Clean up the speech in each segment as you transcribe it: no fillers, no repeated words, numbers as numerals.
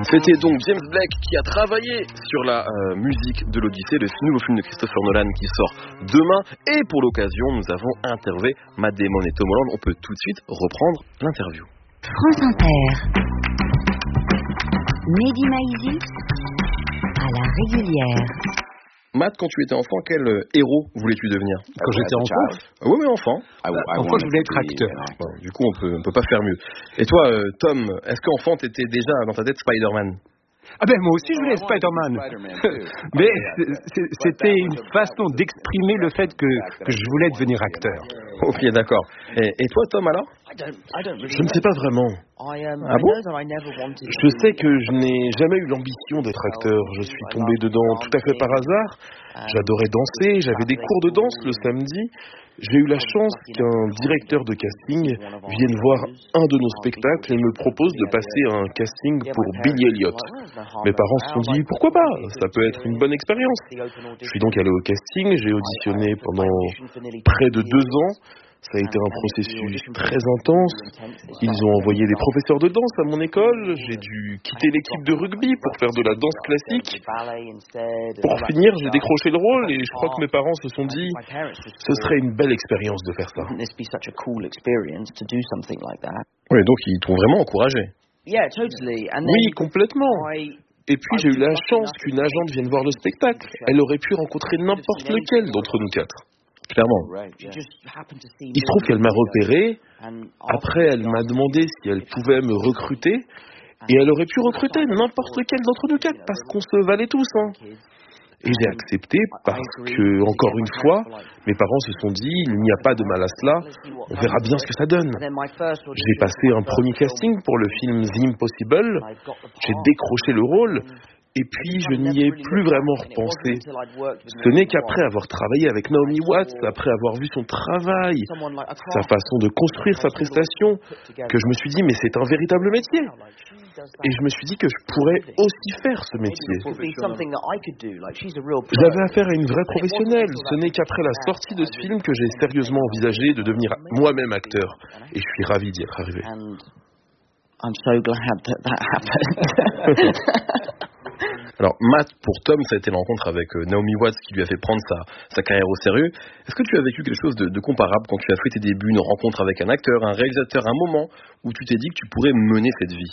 C'était donc James Blake qui a travaillé sur la musique de l'Odyssée, le nouveau film de Christopher Nolan qui sort demain. Et pour l'occasion, nous avons interviewé Matt Damon et Tom Holland. On peut tout de suite reprendre l'interview. France Inter. Mehdi Maizi à la régulière. Matt, quand tu étais enfant, quel héros voulais-tu devenir? Quand j'étais enfant? Oui, mais enfant. Enfant, je voulais être acteur. Bon, du coup, on peut pas faire mieux. Et toi, Tom, est-ce qu'enfant, t'étais déjà dans ta tête Spider-Man? Ah ben moi aussi je voulais être Spider-Man. Mais c'était une façon d'exprimer le fait que je voulais devenir acteur. Ok, d'accord. Et toi, Tom, alors? Je ne sais pas vraiment. Ah bon? Je sais que je n'ai jamais eu l'ambition d'être acteur. Je suis tombé dedans tout à fait par hasard. J'adorais danser, j'avais des cours de danse le samedi. J'ai eu la chance qu'un directeur de casting vienne voir un de nos spectacles et me propose de passer un casting pour Billy Elliot. Mes parents se sont dit « Pourquoi pas? Ça peut être une bonne expérience ». Je suis donc allé au casting, j'ai auditionné pendant près de 2 ans. Ça a été un processus très intense. Ils ont envoyé des professeurs de danse à mon école. J'ai dû quitter l'équipe de rugby pour faire de la danse classique. Pour finir, j'ai décroché le rôle et je crois que mes parents se sont dit « Ce serait une belle expérience de faire ça ». Oui, donc ils t'ont vraiment encouragé. Oui, complètement. Et puis j'ai eu la chance qu'une agente vienne voir le spectacle. Elle aurait pu rencontrer n'importe lequel d'entre nous 4. Clairement. Il se trouve qu'elle m'a repéré. Après, elle m'a demandé si elle pouvait me recruter. Et elle aurait pu recruter n'importe lequel d'entre nous 4 parce qu'on se valait tous. Et j'ai accepté parce que, encore une fois, mes parents se sont dit il n'y a pas de mal à cela, on verra bien ce que ça donne. J'ai passé un premier casting pour le film The Impossible. J'ai décroché le rôle. Et puis, je n'y ai plus vraiment repensé. Ce n'est qu'après avoir travaillé avec Naomi Watts, après avoir vu son travail, sa façon de construire sa prestation, que je me suis dit, mais c'est un véritable métier. Et je me suis dit que je pourrais aussi faire ce métier. J'avais affaire à une vraie professionnelle. Ce n'est qu'après la sortie de ce film que j'ai sérieusement envisagé de devenir moi-même acteur. Et je suis ravi d'y être arrivé. Alors Matt, pour Tom, ça a été la rencontre avec Naomi Watts qui lui a fait prendre sa carrière au sérieux. Est-ce que tu as vécu quelque chose de comparable quand tu as fait tes débuts, une rencontre avec un acteur, un réalisateur, un moment où tu t'es dit que tu pourrais mener cette vie?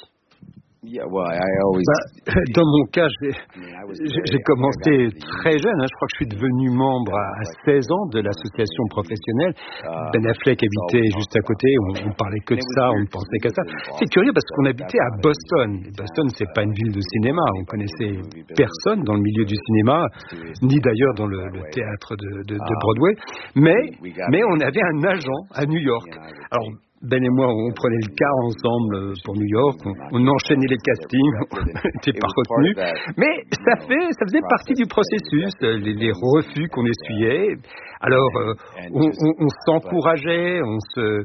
Dans mon cas, j'ai commencé très jeune. Je crois que je suis devenu membre à 16 ans de l'association professionnelle. Ben Affleck habitait juste à côté. On parlait que de ça, on ne pensait qu'à ça. C'est curieux parce qu'on habitait à Boston. Et Boston, c'est pas une ville de cinéma. On connaissait personne dans le milieu du cinéma, ni d'ailleurs dans le théâtre de Broadway. Mais on avait un agent à New York. Alors, Ben et moi, on prenait le car ensemble pour New York, on enchaînait les castings, on n'était pas retenus. Mais ça faisait partie du processus, les refus qu'on essuyait. Alors, on s'encourageait, on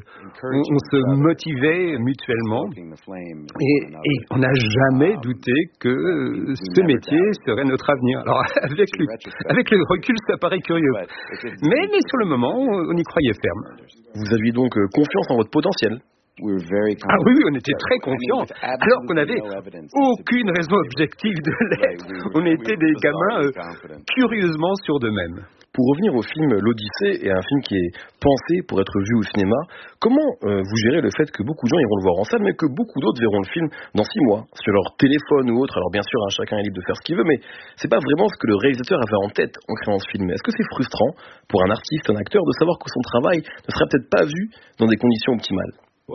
se motivait mutuellement. Et on n'a jamais douté que ce métier serait notre avenir. Alors, avec le recul, ça paraît curieux. Mais sur le moment, on y croyait ferme. Vous aviez donc confiance en votre potentiel? Ah oui, on était très confiants, alors qu'on n'avait aucune raison objective de l'être. On était des gamins curieusement sûrs d'eux-mêmes. Pour revenir au film L'Odyssée, et un film qui est pensé pour être vu au cinéma, comment vous gérez le fait que beaucoup de gens iront le voir en salle, mais que beaucoup d'autres verront le film dans 6 mois, sur leur téléphone ou autre? Alors bien sûr, chacun est libre de faire ce qu'il veut, mais c'est pas vraiment ce que le réalisateur avait en tête en créant ce film. Est-ce que c'est frustrant pour un artiste, un acteur, de savoir que son travail ne sera peut-être pas vu dans des conditions optimales?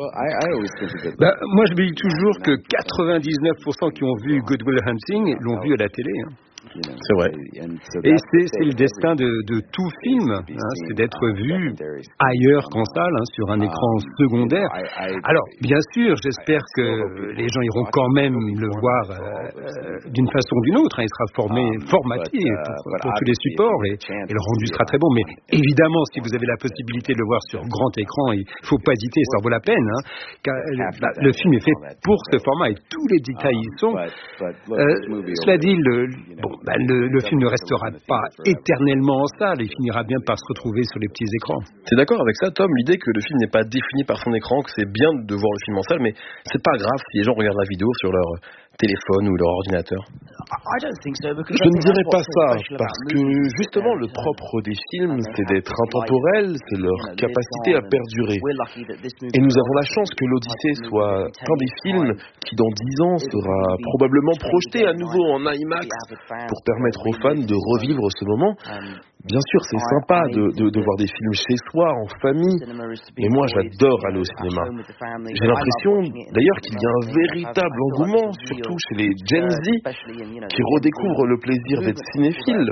Moi, je me dis toujours que 99% qui ont vu Good Will Hunting l'ont vu à la télé. C'est vrai. Et c'est le destin de tout film, c'est d'être vu ailleurs qu'en salle, sur un écran secondaire. Alors, bien sûr, j'espère que les gens iront quand même le voir d'une façon ou d'une autre. Il sera formaté pour tous les supports et le rendu sera très bon. Mais évidemment, si vous avez la possibilité de le voir sur grand écran, il ne faut pas hésiter, ça en vaut la peine. Car le film est fait pour ce format et tous les détails y sont. Cela dit, le film ne restera pas éternellement en salle, il finira bien par se retrouver sur les petits écrans. T'es d'accord avec ça, Tom, l'idée que le film n'est pas défini par son écran, que c'est bien de voir le film en salle, mais c'est pas grave si les gens regardent la vidéo sur leur téléphone ou leur ordinateur? Je ne dirais pas ça, parce que justement le propre des films, c'est d'être intemporel, c'est leur capacité à perdurer. Et nous avons la chance que l'Odyssée soit un des films qui dans 10 ans sera probablement projeté à nouveau en IMAX pour permettre aux fans de revivre ce moment. Bien sûr, c'est sympa de voir des films chez soi, en famille, mais moi j'adore aller au cinéma. J'ai l'impression d'ailleurs qu'il y a un véritable engouement, surtout chez les Gen Z, qui redécouvrent le plaisir d'être cinéphile.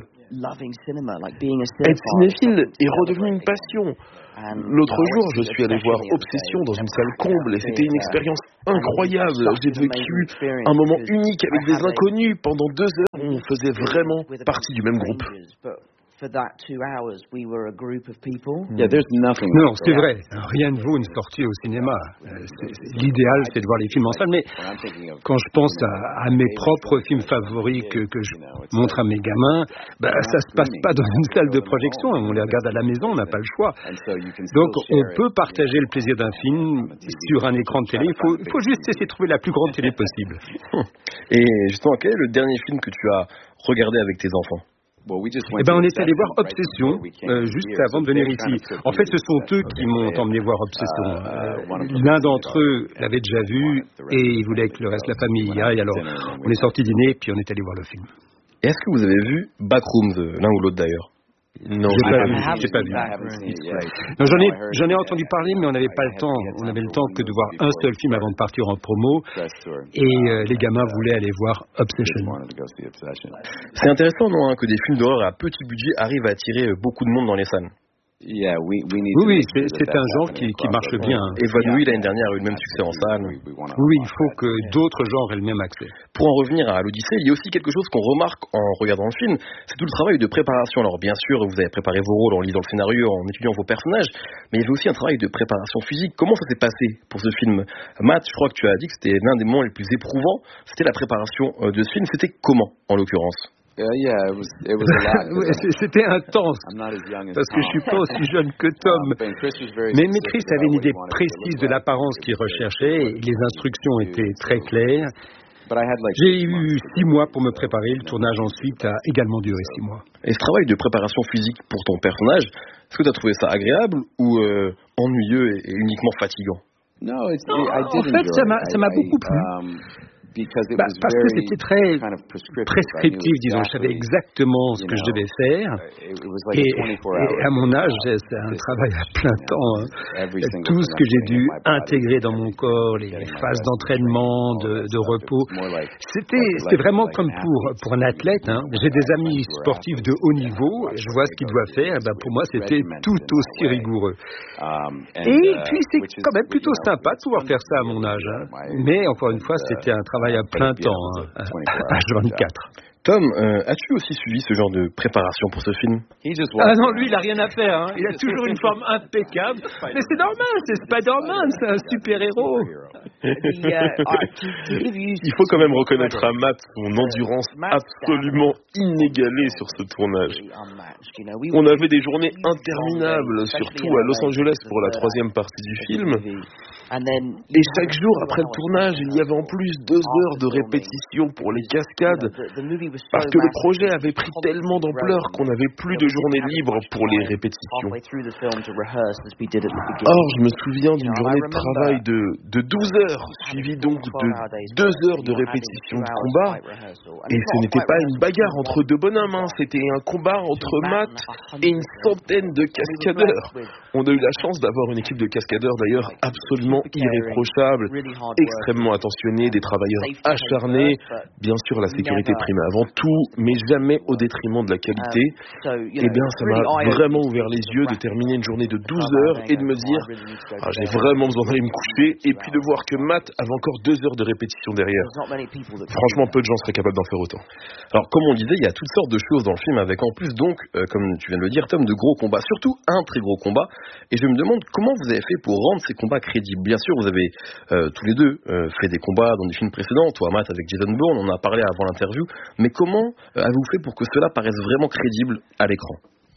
Être cinéphile est redevenu une passion. L'autre jour, je suis allé voir Obsession dans une salle comble et c'était une expérience incroyable. J'ai vécu un moment unique avec des inconnus pendant 2 heures où on faisait vraiment partie du même groupe. Non, c'est vrai. Rien ne vaut une sortie au cinéma. L'idéal, c'est de voir les films en salle. Mais quand je pense à mes propres films favoris que je montre à mes gamins, ça se passe pas dans une salle de projection. On les regarde à la maison, on n'a pas le choix. Donc, on peut partager le plaisir d'un film sur un écran de télé. Il faut juste essayer de trouver la plus grande télé possible. Et justement, quel est le dernier film que tu as regardé avec tes enfants? On est allé voir Obsession juste avant de venir ici. En fait, ce sont eux qui m'ont emmené voir Obsession. L'un d'entre eux l'avait déjà vu et il voulait que le reste de la famille y aille. Alors, on est sorti dîner puis on est allé voir le film. Et est-ce que vous avez vu Backrooms, l'un ou l'autre d'ailleurs? Non, j'ai pas vu. Non, j'en ai entendu parler, mais on n'avait pas le temps. On avait le temps que de voir un seul film avant de partir en promo. Et les gamins voulaient aller voir Obsession. C'est intéressant, non, que des films d'horreur à petit budget arrivent à attirer beaucoup de monde dans les salles. Oui, c'est un genre qui marche bien. Eva Louis, l'année dernière, a eu le même succès en salle. Oui, il faut que d'autres genres aient le même accès. Pour en revenir à l'Odyssée, il y a aussi quelque chose qu'on remarque en regardant le film, c'est tout le travail de préparation. Alors bien sûr, vous avez préparé vos rôles en lisant le scénario, en étudiant vos personnages, mais il y avait aussi un travail de préparation physique. Comment ça s'est passé pour ce film? Matt, je crois que tu as dit que c'était l'un des moments les plus éprouvants, c'était la préparation de ce film. C'était comment, en l'occurrence? C'était intense, parce que je suis pas aussi jeune que Tom. Mais Chris avait une idée précise de l'apparence qu'il recherchait, et les instructions étaient très claires. J'ai eu 6 mois pour me préparer, le tournage ensuite a également duré 6 mois. Et ce travail de préparation physique pour ton personnage, est-ce que tu as trouvé ça agréable ou ennuyeux et uniquement fatigant? En fait, ça m'a beaucoup plu. Parce que c'était très prescriptif, disons. Je savais exactement ce que je devais faire. Et à mon âge, c'est un travail à plein temps. Tout ce que j'ai dû intégrer dans mon corps, les phases d'entraînement, de repos, c'était vraiment comme pour un athlète. J'ai des amis sportifs de haut niveau, je vois ce qu'ils doivent faire. Pour moi, c'était tout aussi rigoureux. Et puis, c'est quand même plutôt sympa de pouvoir faire ça à mon âge. Mais encore une fois, c'était un travail à plein temps, H24. Tom, as-tu aussi suivi ce genre de préparation pour ce film? Ah non, lui, il a rien à faire. Il a toujours une forme impeccable. Mais c'est normal, c'est Spider-Man, c'est un super-héros. Il faut quand même reconnaître à Matt son endurance absolument inégalée sur ce tournage. On avait des journées interminables, surtout à Los Angeles pour la 3e partie du film. Et chaque jour après le tournage, il y avait en plus 2 heures de répétition pour les cascades, parce que le projet avait pris tellement d'ampleur qu'on n'avait plus de journée libre pour les répétitions. Or, je me souviens d'une journée de travail de 12 heures, suivie donc de 2 heures de répétition de combat. Et ce n'était pas une bagarre entre 2 bonhommes, c'était un combat entre Matt et une centaine de cascadeurs. On a eu la chance d'avoir une équipe de cascadeurs d'ailleurs absolument irréprochable, extrêmement attentionnés, des travailleurs acharnés. Bien sûr, la sécurité prime avant tout, mais jamais au détriment de la qualité. Eh bien, ça m'a vraiment ouvert les yeux de terminer une journée de 12 heures et de me dire j'ai vraiment besoin d'aller me coucher, et puis de voir que Matt avait encore 2 heures de répétition derrière. Franchement, peu de gens seraient capables d'en faire autant. Alors, comme on disait, il y a toutes sortes de choses dans le film, avec en plus donc, comme tu viens de le dire, Tom, de gros combats, surtout un très gros combat. Et je me demande comment vous avez fait pour rendre ces combats crédibles. Bien sûr, vous avez tous les deux fait des combats dans des films précédents, toi Matt avec Jason Bourne, on en a parlé avant l'interview, mais comment avez-vous fait pour que cela paraisse vraiment crédible à l'écran?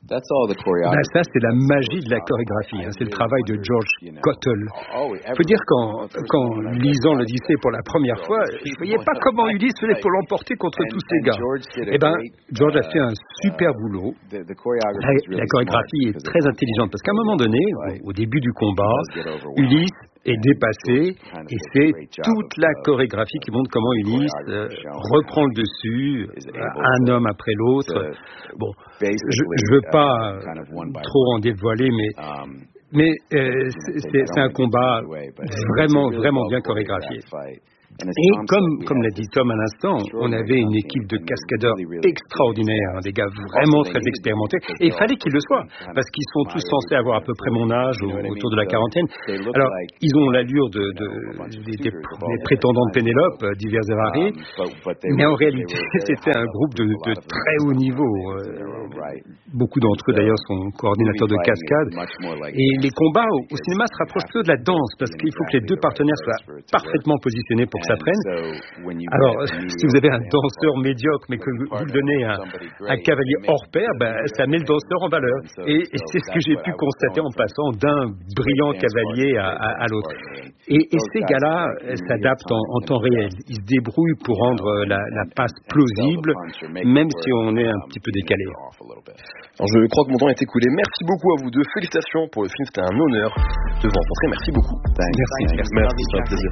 Ça, c'est la magie de la chorégraphie. C'est le travail de George Cottle. Il faut dire qu'en lisant l'Odyssée pour la première fois, je ne voyais pas comment Ulysse faisait pour l'emporter contre tous ces gars. George a fait un super boulot. La chorégraphie est très intelligente parce qu'à un moment donné, au début du combat, Ulysse est dépassé et c'est toute la chorégraphie qui montre comment Ulysse reprend le dessus, un homme après l'autre. Bon, je veux pas trop en dévoiler, mais c'est un combat vraiment bien chorégraphié. Et comme l'a dit Tom à l'instant, on avait une équipe de cascadeurs extraordinaires, des gars vraiment très expérimentés, et il fallait qu'ils le soient, parce qu'ils sont tous censés avoir à peu près mon âge, autour de la quarantaine. Alors, ils ont l'allure des prétendants de Pénélope, divers et variés, mais en réalité, c'était un groupe de très haut niveau. Beaucoup d'entre eux, d'ailleurs, sont coordinateurs de cascade. Et les combats au cinéma se rapprochent plutôt de la danse, parce qu'il faut que les deux partenaires soient parfaitement positionnés pour que ça prenne. Alors, si vous avez un danseur médiocre, mais que vous le donnez à un cavalier hors pair, ça met le danseur en valeur. Et c'est ce que j'ai pu constater en passant d'un brillant cavalier à l'autre. Et ces gars-là s'adaptent en temps réel. Ils se débrouillent pour rendre la passe plausible, même si on est un petit peu décalé. Alors, je crois que mon temps est écoulé. Merci beaucoup à vous deux. Félicitations pour le film. C'était un honneur de vous rencontrer. Merci beaucoup. Merci, c'est un plaisir.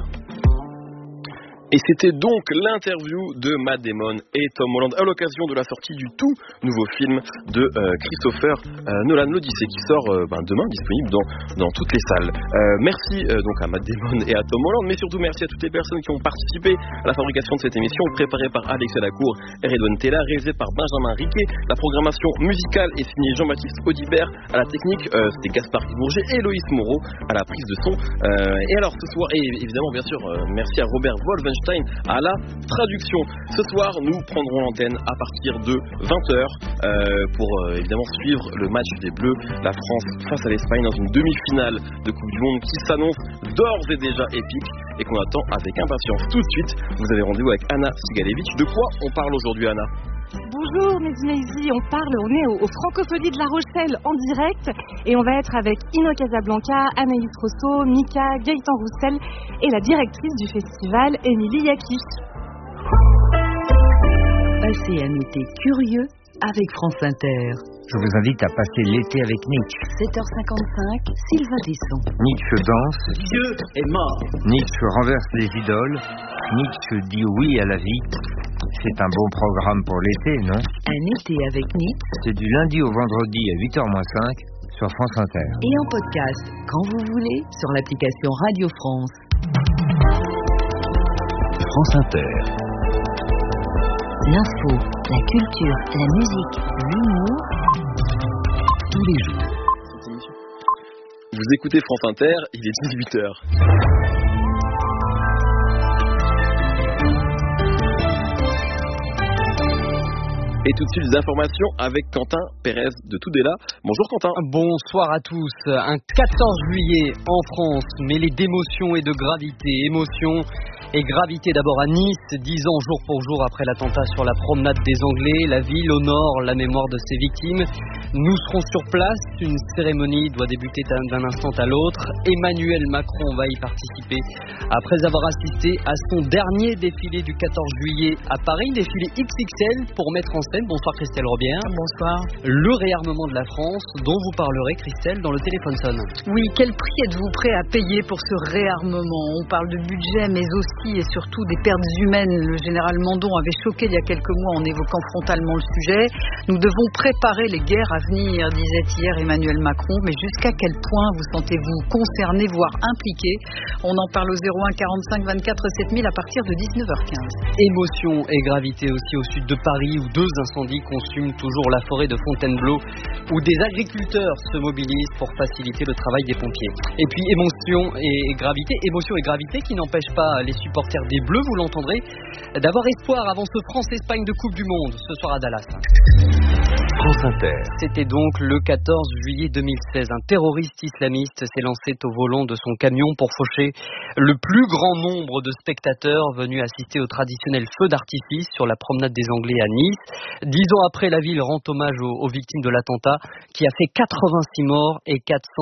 Et c'était donc l'interview de Matt Damon et Tom Holland à l'occasion de la sortie du tout nouveau film de Christopher Nolan, l'Odyssée, qui sort demain, disponible dans toutes les salles. Merci donc à Matt Damon et à Tom Holland, mais surtout merci à toutes les personnes qui ont participé à la fabrication de cette émission, préparée par Alexia Lacour et Redouane Tella, réalisée par Benjamin Riquet. La programmation musicale est signée Jean-Baptiste Audibert. À la technique, c'était Gaspard Bourget et Loïs Moreau à la prise de son. Et alors ce soir, et évidemment bien sûr, merci à Robert Wolvenstein à la traduction. Ce soir, nous prendrons l'antenne à partir de 20h pour évidemment suivre le match des Bleus, la France face à l'Espagne dans une demi-finale de Coupe du Monde qui s'annonce d'ores et déjà épique et qu'on attend avec impatience. Tout de suite, vous avez rendez-vous avec Anna Sigalevitch. De quoi on parle aujourd'hui, Anna ? Bonjour Mehdi, on est aux Francopholies de La Rochelle en direct et on va être avec Ino Casablanca, Anaïs Rousseau, Mika, Gaëtan Roussel et la directrice du festival, Émilie Yakish. Passez un été curieux avec France Inter. Je vous invite à passer l'été avec Nietzsche. 7h55, Sylvain Tesson. Nietzsche danse. Dieu est mort. Nietzsche renverse les idoles. Nietzsche dit oui à la vie. C'est un bon programme pour l'été, non ? Un été avec Nietzsche. C'est du lundi au vendredi à 8h-5 sur France Inter. Et en podcast, quand vous voulez, sur l'application Radio France. France Inter. L'info, la culture, la musique, l'humour, tous les jours. Vous écoutez France Inter, il est 18h. Et tout de suite, des informations avec Quentin Pérez de Tudela. Bonjour Quentin. Bonsoir à tous. Un 14 juillet en France, mêlé d'émotions et de gravité. Émotion et gravité d'abord à Nice, 10 ans jour pour jour après l'attentat sur la promenade des Anglais. La ville honore la mémoire de ses victimes. Nous serons sur place. Une cérémonie doit débuter d'un instant à l'autre. Emmanuel Macron va y participer après avoir assisté à son dernier défilé du 14 juillet à Paris. Défilé XXL pour mettre en scène. Bonsoir Christelle Robière. Bonsoir. Le réarmement de la France dont vous parlerez Christelle dans le téléphone sonne. Oui, quel prix êtes-vous prêt à payer pour ce réarmement ? On parle de budget mais aussi et surtout des pertes humaines. Le général Mandon avait choqué il y a quelques mois en évoquant frontalement le sujet. Nous devons préparer les guerres à venir, disait hier Emmanuel Macron. Mais jusqu'à quel point vous sentez-vous concerné, voire impliqué ? On en parle au 01 45 24 7000 à partir de 19h15. Émotion et gravité aussi au sud de Paris où 2 incendies consument toujours la forêt de Fontainebleau où des agriculteurs se mobilisent pour faciliter le travail des pompiers. Et puis émotion et gravité qui n'empêchent pas les supporters des Bleus, vous l'entendrez, d'avoir espoir avant ce France-Espagne de Coupe du Monde ce soir à Dallas. France Inter. C'était donc le 14 juillet 2016. Un terroriste islamiste s'est lancé au volant de son camion pour faucher le plus grand nombre de spectateurs venus assister au traditionnel feu d'artifice sur la promenade des Anglais à Nice. 10 ans après, la ville rend hommage aux victimes de l'attentat qui a fait 86 morts et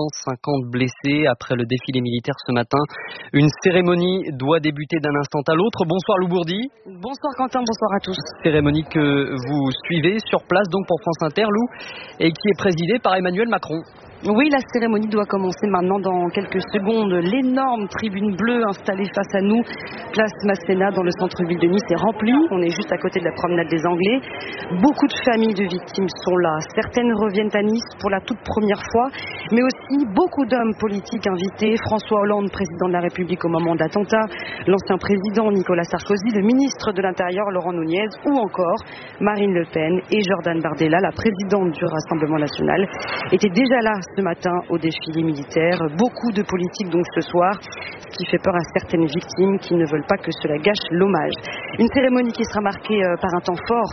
450 blessés. Après le défilé militaire ce matin, une cérémonie doit débuter d'un instant à l'autre. Bonsoir Lou Bourdi. Bonsoir Quentin, bonsoir à tous. Cérémonie que vous suivez sur place donc pour France Inter, Lou, et qui est présidée par Emmanuel Macron. Oui, la cérémonie doit commencer maintenant dans quelques secondes. L'énorme tribune bleue installée face à nous, place Masséna dans le centre-ville de Nice, est remplie. On est juste à côté de la promenade des Anglais. Beaucoup de familles de victimes sont là. Certaines reviennent à Nice pour la toute première fois, mais aussi beaucoup d'hommes politiques invités. François Hollande, président de la République au moment de l'attentat, l'ancien président Nicolas Sarkozy, le ministre de l'Intérieur Laurent Nunez, ou encore Marine Le Pen et Jordan Bardella, la présidente du Rassemblement national, étaient déjà là ce matin au défilé militaire. Beaucoup de politiques donc ce soir, ce qui fait peur à certaines victimes qui ne veulent pas que cela gâche l'hommage. Une cérémonie qui sera marquée par un temps fort.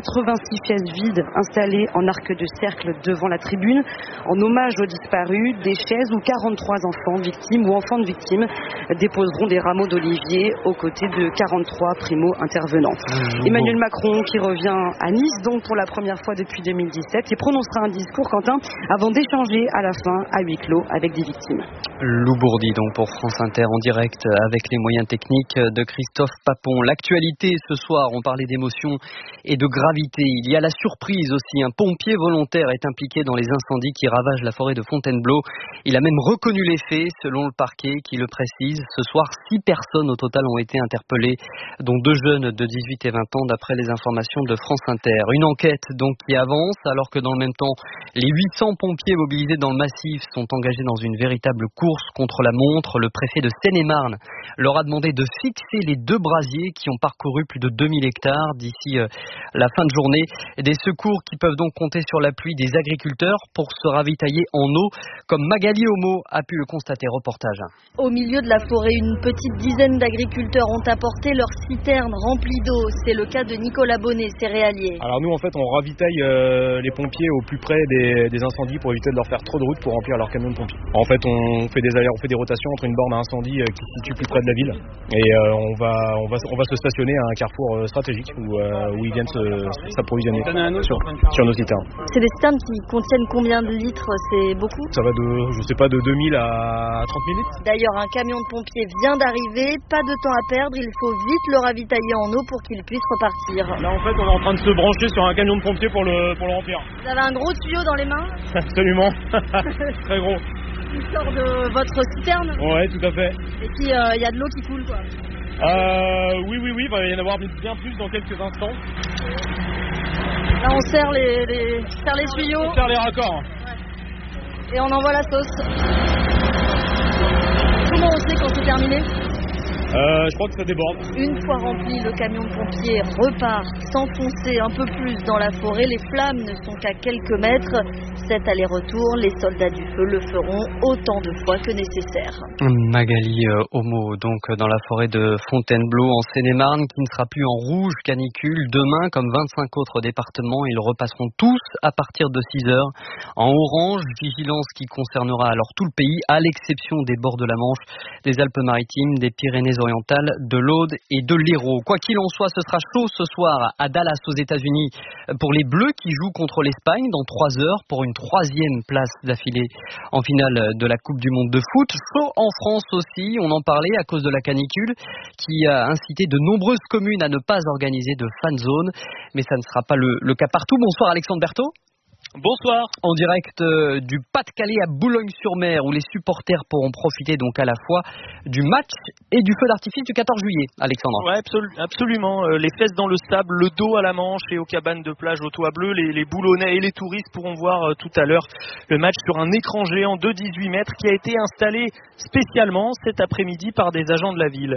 86 chaises vides installées en arc de cercle devant la tribune en hommage aux disparus. Des chaises où 43 enfants victimes ou enfants de victimes déposeront des rameaux d'olivier aux côtés de 43 primo-intervenants. Emmanuel Macron qui revient à Nice donc pour la première fois depuis 2017 et prononcera un discours, Quentin, avant d'échanger à la fin à huis clos avec des victimes. Lou Bourdi donc pour France Inter en direct avec les moyens techniques de Christophe Papon. L'actualité ce soir, on parlait d'émotion et de gravité. Il y a la surprise aussi. Un pompier volontaire est impliqué dans les incendies qui ravagent la forêt de Fontainebleau. Il a même reconnu les faits selon le parquet qui le précise. Ce soir, 6 personnes au total ont été interpellées, dont 2 jeunes de 18 et 20 ans d'après les informations de France Inter. Une enquête donc qui avance alors que dans le même temps, les 800 pompiers mobilisés dans le massif sont engagés dans une véritable course contre la montre. Le préfet de Seine-et-Marne leur a demandé de fixer les 2 brasiers qui ont parcouru plus de 2000 hectares d'ici la fin de journée. Des secours qui peuvent donc compter sur l'appui des agriculteurs pour se ravitailler en eau, comme Magali Homo a pu le constater. Reportage. Au milieu de la forêt, une petite dizaine d'agriculteurs ont apporté leurs citernes remplies d'eau. C'est le cas de Nicolas Bonnet, céréalier. Alors nous en fait on ravitaille les pompiers au plus près des incendies pour éviter de leur faire trop de route pour remplir leur camion de pompiers. En fait on fait des rotations entre une borne à incendie qui se situe plus près de la ville et on va se stationner à un carrefour stratégique où ils viennent s'approvisionner sur nos citernes. C'est des citernes qui contiennent combien de litres? C'est beaucoup? Ça va de 2000 à 30 000 litres. D'ailleurs un camion de pompiers vient d'arriver, pas de temps à perdre, il faut vite le ravitailler en eau pour qu'il puisse repartir. Là en fait on est en train de se brancher sur un camion de pompiers pour le remplir. Vous avez un gros tuyau dans les mains? Absolument, très gros. Il sort de votre citerne? Ouais, tout à fait. Et puis il y a de l'eau qui coule quoi? Oui, il va y en avoir bien plus dans quelques instants. Là on serre les tuyaux. On serre les raccords. Ouais. Et on envoie la sauce. Comment on sait quand c'est terminé? Je crois que ça déborde. Une fois rempli, le camion de pompiers repart s'enfoncer un peu plus dans la forêt. Les flammes ne sont qu'à quelques mètres. Cet aller-retour, les soldats du feu le feront autant de fois que nécessaire. Magali Homo, donc dans la forêt de Fontainebleau en Seine-et-Marne, qui ne sera plus en rouge canicule. Demain, comme 25 autres départements, ils repasseront tous à partir de 6 heures en orange. Vigilance qui concernera alors tout le pays, à l'exception des bords de la Manche, des Alpes-Maritimes, des Pyrénées-Orientales, de l'Aude et de l'Hérault. Quoi qu'il en soit, ce sera chaud ce soir à Dallas aux États-Unis pour les Bleus qui jouent contre l'Espagne dans 3 heures pour une 3e place d'affilée en finale de la Coupe du Monde de foot. Chaud en France aussi, on en parlait à cause de la canicule qui a incité de nombreuses communes à ne pas organiser de fan zone, mais ça ne sera pas le cas partout. Bonsoir Alexandre Berthaud. Bonsoir. En direct du Pas-de-Calais à Boulogne-sur-Mer où les supporters pourront profiter donc à la fois du match et du feu d'artifice du 14 juillet. Alexandre. Ouais, absolument. Les fesses dans le sable, le dos à la Manche et aux cabanes de plage au toit bleu. Les Boulonnais et les touristes pourront voir tout à l'heure le match sur un écran géant de 18 mètres qui a été installé spécialement cet après-midi par des agents de la ville.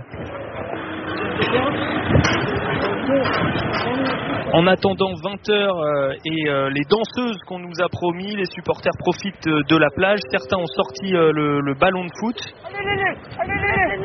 En attendant 20h et les danseuses qu'on nous a promis, les supporters profitent de la plage. Certains ont sorti le ballon de foot.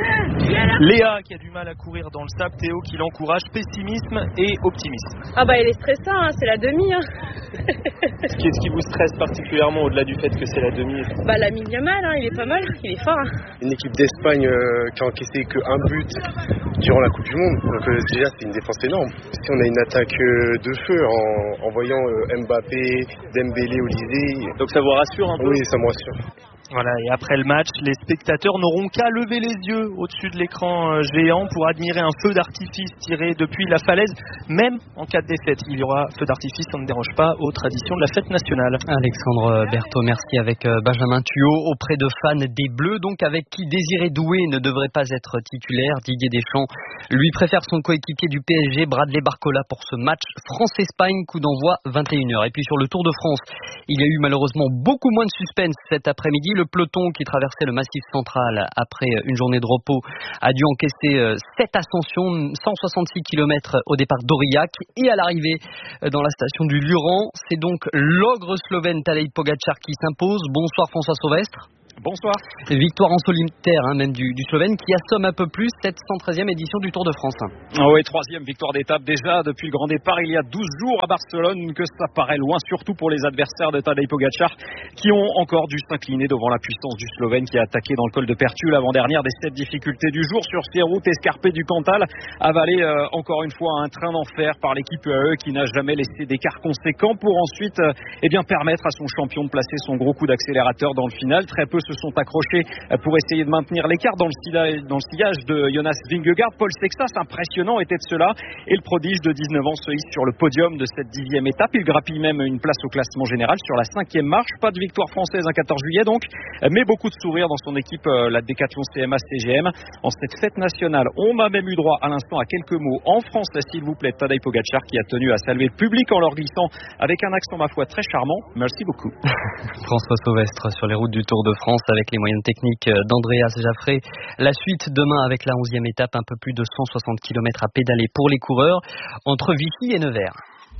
Léa qui a du mal à courir dans le sable, Théo qui l'encourage, pessimisme et optimisme. Ah bah il est stressant, hein, c'est la demi. Hein. Qu'est-ce qui vous stresse particulièrement au-delà du fait que c'est la demi? Bah Lamine Yamal, hein, il est pas mal, il est fort. Hein. Une équipe d'Espagne qui a encaissé qu'un but durant la Coupe du Monde, donc déjà c'est une défense énorme. Si on a une attaque de feu en voyant Mbappé, Dembélé, Olysée. Donc ça vous rassure un peu? Oui, ça me rassure. Voilà, et après le match, les spectateurs n'auront qu'à lever les yeux au-dessus de l'écran géant pour admirer un feu d'artifice tiré depuis la falaise, même en cas de défaite. Il y aura feu d'artifice, ça ne dérange pas aux traditions de la fête nationale. Alexandre Berthaud, merci avec Benjamin Thuot auprès de fans des Bleus, donc avec qui Désiré Doué ne devrait pas être titulaire. Didier Deschamps lui préfère son coéquipier du PSG, Bradley Barcola, pour ce match France-Espagne, coup d'envoi 21h. Et puis sur le Tour de France, il y a eu malheureusement beaucoup moins de suspense cet après-midi. Le peloton qui traversait le Massif central après une journée de repos a dû encaisser 7 ascensions, 166 km au départ d'Aurillac, et à l'arrivée dans la station du Luran, c'est donc l'ogre slovène Tadej Pogačar qui s'impose. Bonsoir François Sauvestre. Bonsoir. Victoire en solitaire, même du Slovène, qui assomme un peu plus cette 113e édition du Tour de France. Oui, 3e victoire d'étape déjà depuis le grand départ il y a 12 jours à Barcelone, que ça paraît loin, surtout pour les adversaires de Tadej Pogačar, qui ont encore dû s'incliner devant la puissance du Slovène qui a attaqué dans le col de Pertu, l'avant-dernière des 7 difficultés du jour sur ces routes escarpées du Cantal, avalé encore une fois un train d'enfer par l'équipe UAE qui n'a jamais laissé d'écart conséquent pour ensuite permettre à son champion de placer son gros coup d'accélérateur dans le final. Très peu se sont accrochés pour essayer de maintenir l'écart dans le sillage de Jonas Vingegaard. Paul Sexas, impressionnant, était de cela, et le prodige de 19 ans se hisse sur le podium de cette 10e étape. Il grappille même une place au classement général sur la 5e marche. Pas de victoire française un 14 juillet donc, mais beaucoup de sourires dans son équipe, la Décathlon CMA CGM. En cette fête nationale, on a même eu droit à l'instant à quelques mots en français, s'il vous plaît, Tadej Pogačar qui a tenu à saluer le public en leur glissant avec un accent ma foi très charmant. Merci beaucoup. François Sauvestre sur les routes du Tour de France avec les moyens techniques d'Andreas Jaffré. La suite demain avec la 11e étape, un peu plus de 160 km à pédaler pour les coureurs entre Vichy et Nevers.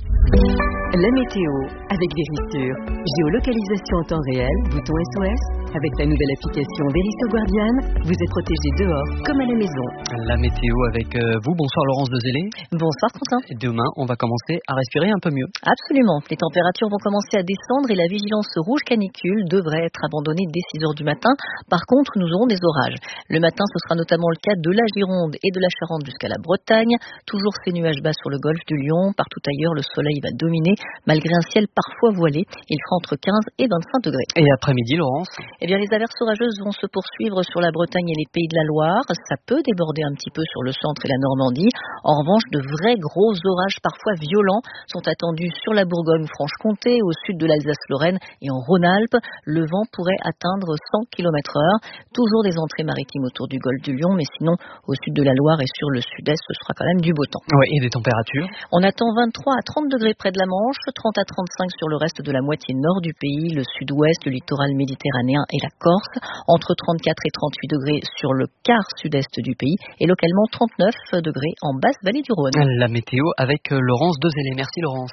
La météo avec Verisure. Géolocalisation en temps réel, bouton SOS. Avec la nouvelle application Verisure Guardian, vous êtes protégé dehors comme à la maison. La météo avec vous. Bonsoir Laurence Dezélé. Bonsoir Quentin. Demain, on va commencer à respirer un peu mieux. Absolument. Les températures vont commencer à descendre et la vigilance rouge canicule devrait être abandonnée dès 6 heures du matin. Par contre, nous aurons des orages. Le matin, ce sera notamment le cas de la Gironde et de la Charente jusqu'à la Bretagne. Toujours ces nuages bas sur le golfe du Lion. Partout ailleurs, le soleil va dominer malgré un ciel parfois voilé. Il fera entre 15 et 25 degrés. Et après-midi, Laurence? Eh bien, les averses orageuses vont se poursuivre sur la Bretagne et les Pays de la Loire. Ça peut déborder un petit peu sur le centre et la Normandie. En revanche, de vrais gros orages parfois violents sont attendus sur la Bourgogne-Franche-Comté, au sud de l'Alsace-Lorraine et en Rhône-Alpes. Le vent pourrait atteindre 100 km/h. Toujours des entrées maritimes autour du golfe du Lion, mais sinon, au sud de la Loire et sur le sud-est, ce sera quand même du beau temps. Ouais, et des températures? On attend 23 à 30 degrés près de la Manche, 30 à 35 sur le reste de la moitié nord du pays, le sud-ouest, le littoral méditerranéen et la Corse, entre 34 et 38 degrés sur le quart sud-est du pays et localement 39 degrés en basse vallée du Rhône. La météo avec Laurence Dezélé. Merci Laurence.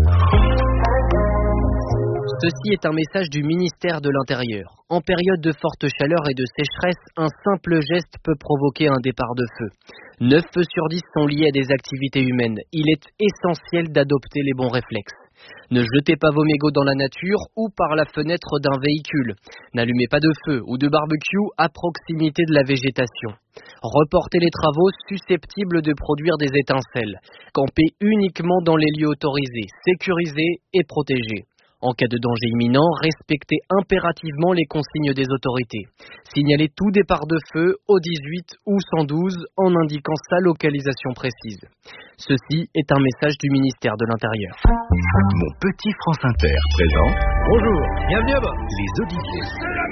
Ceci est un message du ministère de l'Intérieur. En période de forte chaleur et de sécheresse, un simple geste peut provoquer un départ de feu. 9 feux sur 10 sont liés à des activités humaines. Il est essentiel d'adopter les bons réflexes. Ne jetez pas vos mégots dans la nature ou par la fenêtre d'un véhicule. N'allumez pas de feu ou de barbecue à proximité de la végétation. Reportez les travaux susceptibles de produire des étincelles. Campez uniquement dans les lieux autorisés, sécurisés et protégés. En cas de danger imminent, respectez impérativement les consignes des autorités. Signalez tout départ de feu au 18 ou 112 en indiquant sa localisation précise. Ceci est un message du ministère de l'Intérieur. Mon petit France Inter présent. Bonjour, bienvenue à bord. Les Oliviers.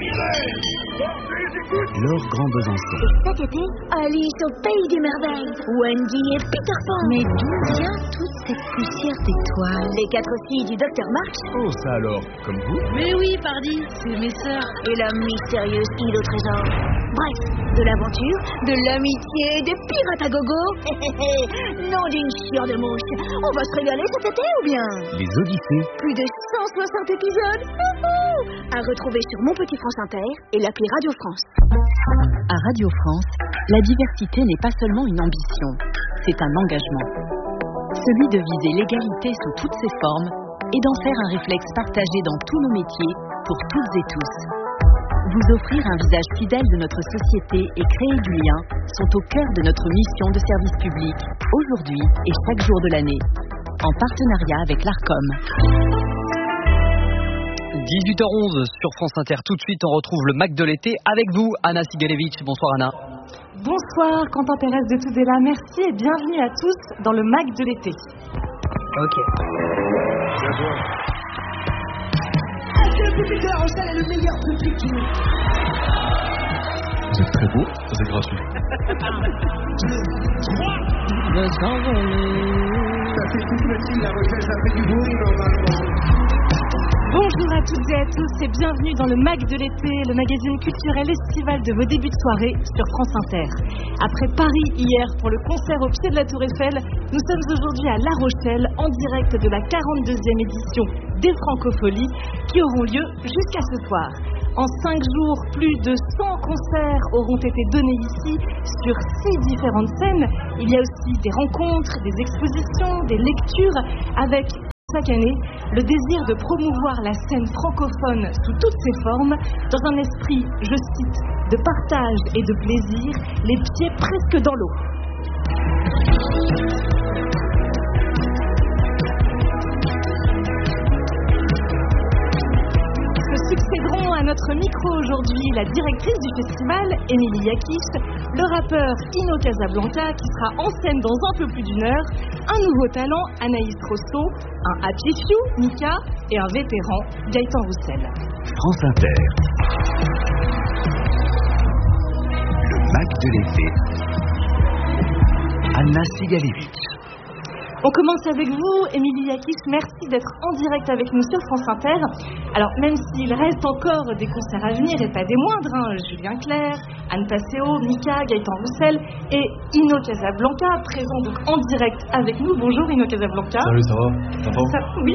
Laure Grand Besançon. Cet été, Alice au pays des merveilles. Wendy et Peter Pan. Mais d'où vient toute cette poussière d'étoiles? Les 4 filles du Dr March. Oh, ça alors, comme vous? Mais oui, pardi, c'est mes sœurs. Et la mystérieuse île au trésor. Bref, de l'aventure, de l'amitié, des pirates à gogo. Non d'une chieur de mouche. On va se régaler cet été ou bien? Les Odyssées. Plus de 160 épisodes. À retrouver sur Mon Petit France Inter et l'appli Radio France. À Radio France, la diversité n'est pas seulement une ambition, c'est un engagement. Celui de viser l'égalité sous toutes ses formes et d'en faire un réflexe partagé dans tous nos métiers, pour toutes et tous. Vous offrir un visage fidèle de notre société et créer du lien sont au cœur de notre mission de service public, aujourd'hui et chaque jour de l'année, en partenariat avec l'ARCOM. 18h11 sur France Inter. Tout de suite, on retrouve le Mac de l'été avec vous, Anna Sigalevitch. Bonsoir Anna. Bonsoir, Quentin Pérez de Tudela. Merci et bienvenue à tous dans le Mac de l'été. Ok. Est-ce que le public de La Rochelle est le meilleur public du monde? Vous êtes très beau, ça c'est gratuit. Ça fait tout petit, La Rochelle, ça fait du bruit normalement. Bonjour à toutes et à tous et bienvenue dans le Mac de l'été, le magazine culturel estival de vos débuts de soirée sur France Inter. Après Paris hier pour le concert au pied de la Tour Eiffel, nous sommes aujourd'hui à La Rochelle en direct de la 42e édition des Francopholies qui auront lieu jusqu'à ce soir. En 5 jours, plus de 100 concerts auront été donnés ici sur 6 différentes scènes. Il y a aussi des rencontres, des expositions, des lectures avec chaque année le désir de promouvoir la scène francophone sous toutes ses formes dans un esprit, je cite, de partage et de plaisir, les pieds presque dans l'eau. Succéderont à notre micro aujourd'hui la directrice du festival, Émilie Yakish, le rappeur Ino Casablanca qui sera en scène dans un peu plus d'une heure, un nouveau talent, Anaïs Rosso, un happy few, Mika, et un vétéran, Gaëtan Roussel. France Inter. Le Mac de l'été. Anna Sigalevitch. On commence avec vous, Émilie Yakish, merci d'être en direct avec nous sur France Inter. Alors, même s'il reste encore des concerts à venir, et pas des moindres, Julien Clerc, Anne Passeo, Mika, Gaëtan Roussel et Ino Casablanca, présents donc en direct avec nous. Bonjour Ino Casablanca. Salut, ça va? Oui.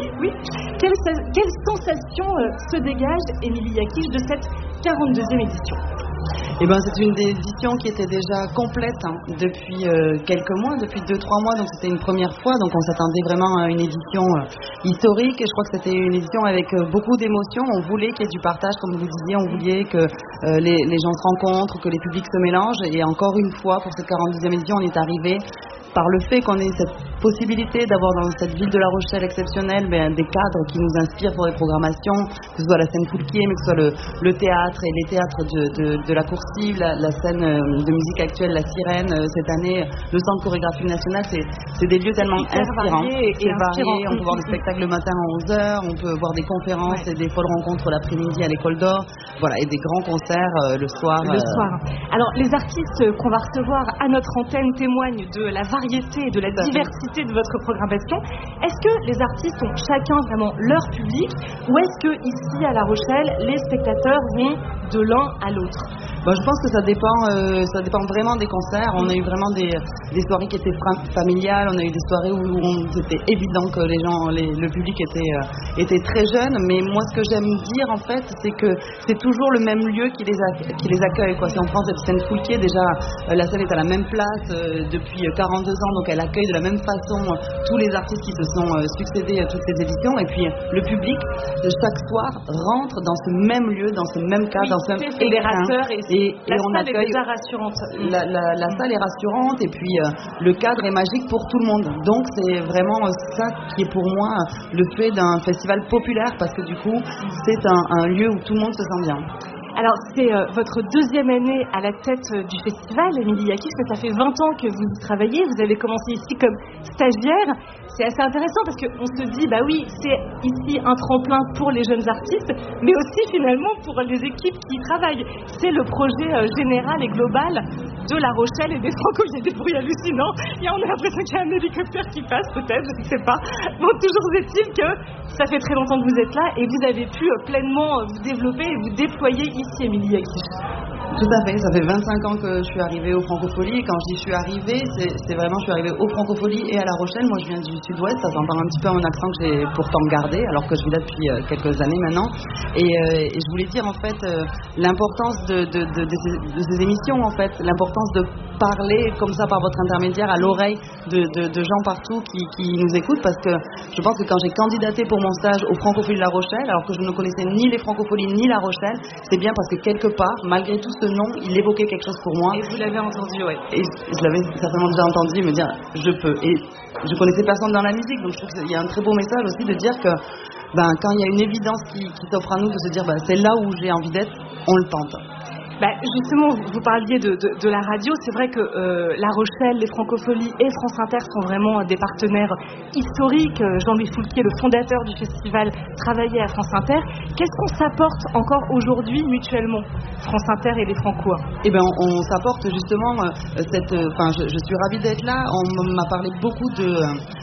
Quelle sensation se dégage, Émilie Yakish, de cette 42e édition? Eh ben, c'est une édition qui était déjà complète depuis quelques mois, depuis 2-3 mois, donc c'était une première fois, donc on s'attendait vraiment à une édition historique, et je crois que c'était une édition avec beaucoup d'émotions. On voulait qu'il y ait du partage, comme vous disiez, on voulait que les gens se rencontrent, que les publics se mélangent, et encore une fois, pour cette 42e édition, on est arrivé par le fait qu'on ait cette possibilité d'avoir dans cette ville de La Rochelle exceptionnelle des cadres qui nous inspirent pour les programmations, que ce soit la scène Foulquier, mais que ce soit le théâtre et les théâtres de la Coursive, la scène de musique actuelle, la Sirène, cette année, le Centre Chorégraphie Nationale, c'est des lieux tellement inspirants. C'est varié, on peut voir des spectacles le matin à 11h, on peut voir des conférences et des folles rencontres l'après-midi à l'École d'Or, voilà, et des grands concerts le soir. Alors, les artistes qu'on va recevoir à notre antenne témoignent de la variété et de la diversité de votre programmation. Est-ce que les artistes ont chacun vraiment leur public, ou est-ce que ici à La Rochelle, les spectateurs vont de l'un à l'autre? Je pense que ça dépend vraiment des concerts. On a eu vraiment des soirées qui étaient familiales, on a eu des soirées où c'était évident que le public était très jeune, mais moi ce que j'aime dire en fait, c'est que c'est toujours le même lieu qui les accueille, quoi. Si on prend cette scène Foulquier, déjà la scène est à la même place depuis 42 ans, donc elle accueille de la même façon tous les artistes qui se sont succédés à toutes ces éditions, et puis le public chaque soir rentre dans ce même lieu, dans ce même cadre, dans ce même fédérateur, et la on salle accueille. est déjà rassurante. La salle est rassurante, et puis le cadre est magique pour tout le monde. Donc c'est vraiment ça qui est pour moi le fait d'un festival populaire, parce que du coup c'est un lieu où tout le monde se sent bien. Alors, c'est votre deuxième année à la tête du festival, Émilie Yakish, que ça fait 20 ans que vous y travaillez. Vous avez commencé ici comme stagiaire. C'est assez intéressant parce qu'on se dit, bah oui, c'est ici un tremplin pour les jeunes artistes, mais aussi finalement pour les équipes qui y travaillent. C'est le projet général et global de La Rochelle et des Franco. Il y a des bruits hallucinants. On a l'impression qu'il y a un hélicoptère qui passe, peut-être, je ne sais pas. Bon, toujours est-il que ça fait très longtemps que vous êtes là et vous avez pu pleinement vous développer et vous déployer ici, Émilie Yakish. Tout à fait, ça fait 25 ans que je suis arrivée aux Francopholies. Quand je dis je suis arrivée, c'est vraiment je suis arrivée aux Francopholies et à La Rochelle. Moi je viens du sud-ouest, ça s'entend un petit peu à mon accent que j'ai pourtant gardé alors que je vis là depuis quelques années maintenant. Et je voulais dire en fait l'importance de ces émissions, en fait, l'importance de parler comme ça par votre intermédiaire à l'oreille de gens partout qui nous écoutent, parce que je pense que quand j'ai candidaté pour mon stage aux Francopholies de La Rochelle, alors que je ne connaissais ni les Francopholies ni La Rochelle, c'est bien parce que quelque part, malgré tout ce nom, il évoquait quelque chose pour moi. Et vous l'avez entendu, oui. Et je l'avais certainement déjà entendu me dire je peux. Et je connaissais personne dans la musique, donc je trouve qu'il y a un très beau message aussi de dire que quand il y a une évidence qui s'offre à nous, de se dire c'est là où j'ai envie d'être, on le tente. Justement, vous parliez de la radio. C'est vrai que La Rochelle, les Francopholies et France Inter sont vraiment des partenaires historiques. Jean-Louis Foulquier, le fondateur du festival, travaillait à France Inter. Qu'est-ce qu'on s'apporte encore aujourd'hui mutuellement, France Inter et les Francois? On s'apporte justement je suis ravie d'être là. On m'a parlé beaucoup de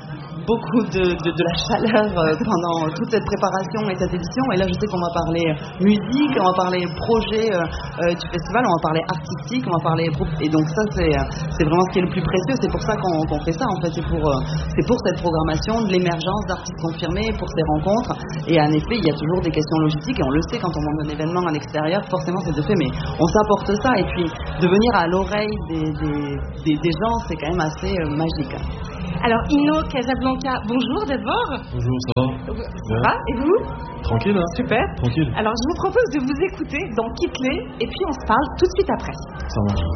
la chaleur pendant toute cette préparation et cette édition, et là je sais qu'on va parler musique, on va parler projet du festival, on va parler artistique, on va parler et donc ça c'est vraiment ce qui est le plus précieux. C'est pour ça qu'on fait ça en fait, c'est pour cette programmation, de l'émergence d'artistes confirmés, pour ces rencontres. Et en effet il y a toujours des questions logistiques et on le sait quand on monte un événement à l'extérieur, forcément c'est de fait, mais on s'apporte ça, et puis de venir à l'oreille des gens, c'est quand même assez magique. Alors Ino Casablanca, bonjour d'abord. Bonjour, ça va? Ça va, et vous? Tranquille, hein? Super. Tranquille. Alors je vous propose de vous écouter dans Quitte-les, et puis on se parle tout de suite après. Ça marche.